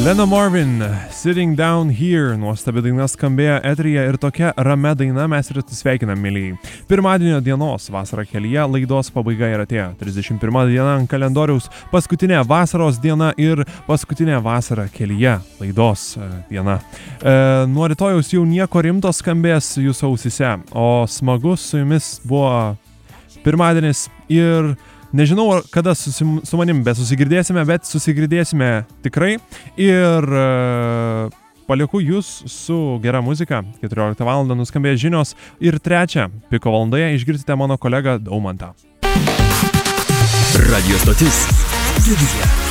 Lena Marvin, Sitting Down Here, nuostabi daina skambėjo eteryje ir tokia ramia daina mes ir atsisveikinam, mėlyjei. Pirmadienio dienos vasara kelyje laidos pabaiga ir atėjo. 31 diena ant kalendoriaus, paskutinė vasaros diena ir paskutinė vasara kelyje laidos diena. Nuo rytojaus jau nieko rimto skambės jūsų ausise, o smagus su jumis buvo pirmadienis ir nežinau, kada su manim susigirdėsime, bet susigirdėsime tikrai ir palieku jūs su gera muzika. 14 val. Nuskambės žinios ir 3 piko valandoje išgirsite mano kolegą Daumantą. Radio stotis Studija.